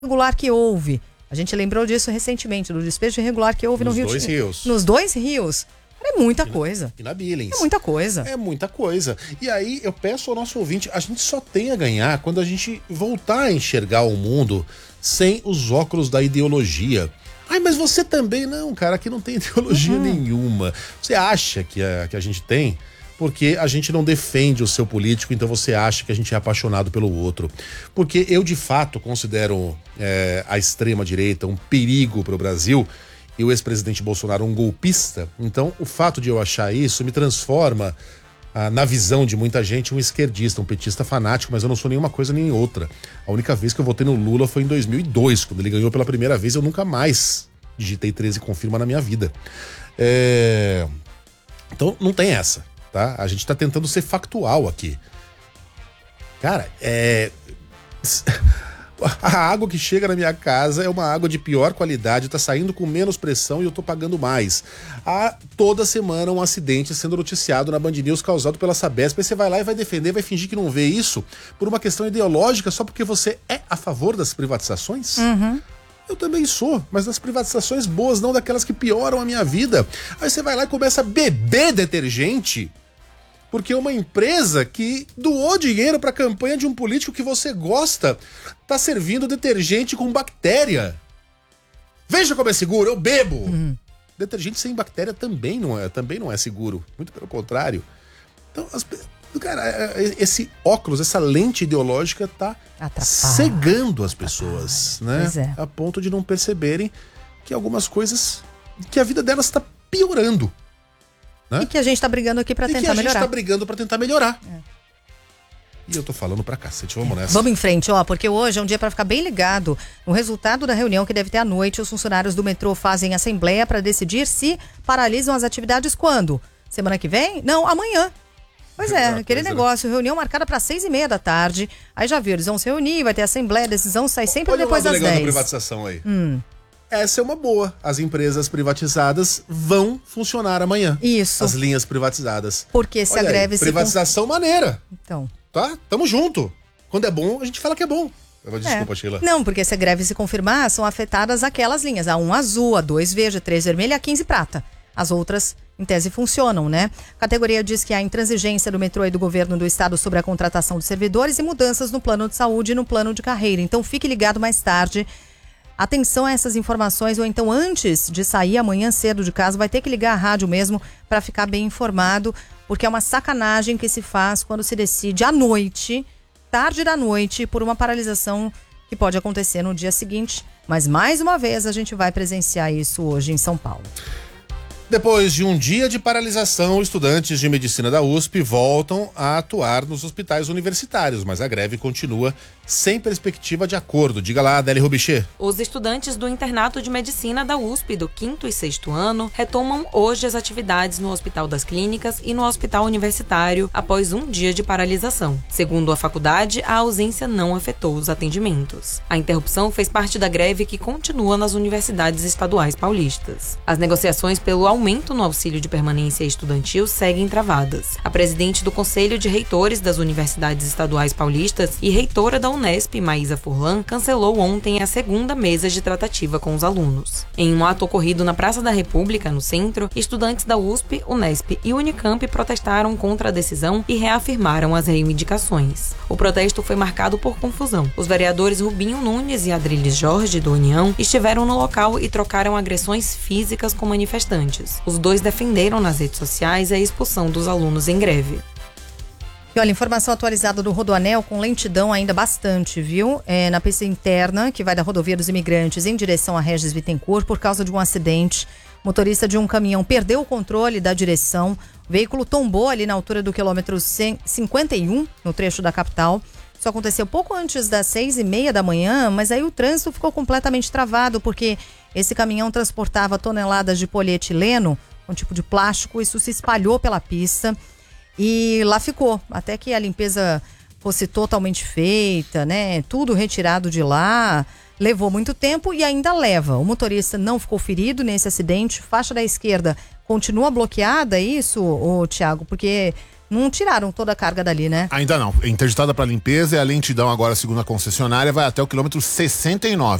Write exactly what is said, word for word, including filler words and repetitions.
irregular que houve. A gente lembrou disso recentemente, do despejo irregular que houve nos no Rio. Dois rios. Nos dois rios. É muita coisa. E na Billings. É muita coisa. É muita coisa. E aí eu peço ao nosso ouvinte, a gente só tem a ganhar quando a gente voltar a enxergar o mundo sem os óculos da ideologia. Ai, mas você também não, cara, aqui não tem ideologia uhum. nenhuma. Você acha que a, que a gente tem? Porque a gente não defende o seu político, então você acha que a gente é apaixonado pelo outro. Porque eu, de fato, considero é, a extrema-direita um perigo para o Brasil e o ex-presidente Bolsonaro um golpista. Então, o fato de eu achar isso me transforma, ah, na visão de muita gente, um esquerdista, um petista fanático, mas eu não sou nenhuma coisa nem outra. A única vez que eu votei no Lula foi em dois mil e dois, quando ele ganhou pela primeira vez. Eu nunca mais digitei treze confirma na minha vida. É... Então, não tem essa. Tá? A gente tá tentando ser factual aqui. Cara, é... a água que chega na minha casa é uma água de pior qualidade, tá saindo com menos pressão e eu tô pagando mais. Há toda semana um acidente sendo noticiado na Band News causado pela Sabesp. Aí você vai lá e vai defender, vai fingir que não vê isso por uma questão ideológica só porque você é a favor das privatizações? Uhum. Eu também sou, mas das privatizações boas, não daquelas que pioram a minha vida. Aí você vai lá e começa a beber detergente porque uma empresa que doou dinheiro para a campanha de um político que você gosta tá servindo detergente com bactéria. Veja como é seguro, eu bebo. Uhum. Detergente sem bactéria também não é, também não é seguro, muito pelo contrário. Então, as, cara, esse óculos, essa lente ideológica tá Atrapalha. cegando as pessoas, Atrapalha. né? É. A ponto de não perceberem que algumas coisas, que a vida delas tá piorando. Né? E que a gente tá brigando aqui pra e tentar melhorar. E que a melhorar. gente tá brigando pra tentar melhorar. É. E eu tô falando pra cacete, vamos nessa. Vamos em frente, ó, porque hoje é um dia pra ficar bem ligado no resultado da reunião que deve ter à noite. Os funcionários do metrô fazem assembleia pra decidir se paralisam as atividades quando? Semana que vem? Não, amanhã. Pois é, ah, aquele pois negócio, é. reunião marcada pra seis e meia da tarde. Aí já viu, eles vão se reunir, vai ter assembleia, a decisão sai sempre Olha depois das dez. Olha o legal da privatização aí. Hum. Essa é uma boa. As empresas privatizadas vão funcionar amanhã. Isso. As linhas privatizadas. Porque se Olha a greve aí, se... Privatização maneira. Então. Tá? Tamo junto. Quando é bom, a gente fala que é bom. Desculpa, é. Sheila. Não, porque se a greve se confirmar, são afetadas aquelas linhas. A um azul, a dois verde, a três vermelha e a quinze prata. As outras, em tese, funcionam, né? A categoria diz que há intransigência do metrô e do governo do estado sobre a contratação de servidores e mudanças no plano de saúde e no plano de carreira. Então, fique ligado mais tarde. Atenção a essas informações, ou então antes de sair amanhã cedo de casa, vai ter que ligar a rádio mesmo para ficar bem informado, porque é uma sacanagem que se faz quando se decide à noite, tarde da noite, por uma paralisação que pode acontecer no dia seguinte. Mas mais uma vez a gente vai presenciar isso hoje em São Paulo. Depois de um dia de paralisação, estudantes de medicina da U S P voltam a atuar nos hospitais universitários, mas a greve continua sem perspectiva de acordo. Diga lá, Adélia Rubichê. Os estudantes do internato de medicina da U S P do quinto e sexto ano retomam hoje as atividades no Hospital das Clínicas e no Hospital Universitário após um dia de paralisação. Segundo a faculdade, a ausência não afetou os atendimentos. A interrupção fez parte da greve que continua nas universidades estaduais paulistas. As negociações pelo aumento no auxílio de permanência estudantil seguem travadas. A presidente do Conselho de Reitores das Universidades Estaduais Paulistas e reitora da Unesp, Maísa Furlan, cancelou ontem a segunda mesa de tratativa com os alunos. Em um ato ocorrido na Praça da República, no centro, estudantes da U S P, Unesp e Unicamp protestaram contra a decisão e reafirmaram as reivindicações. O protesto foi marcado por confusão. Os vereadores Rubinho Nunes e Adriles Jorge, do União, estiveram no local e trocaram agressões físicas com manifestantes. Os dois defenderam nas redes sociais a expulsão dos alunos em greve. E olha, informação atualizada do Rodoanel com lentidão ainda bastante, viu? É, na pista interna, que vai da Rodovia dos Imigrantes em direção a Regis Bittencourt, por causa de um acidente. O motorista de um caminhão perdeu o controle da direção. O veículo tombou ali na altura do quilômetro cinquenta e um, no trecho da capital. Isso aconteceu pouco antes das seis e meia da manhã, mas aí o trânsito ficou completamente travado, porque esse caminhão transportava toneladas de polietileno, um tipo de plástico, isso se espalhou pela pista. E lá ficou, até que a limpeza fosse totalmente feita, né? Tudo retirado de lá, levou muito tempo e ainda leva. O motorista não ficou ferido nesse acidente, faixa da esquerda continua bloqueada, isso, ô, Thiago? Porque não tiraram toda a carga dali, né? Ainda não. Interditada para limpeza e a lentidão agora, segundo a concessionária, vai até o quilômetro sessenta e nove.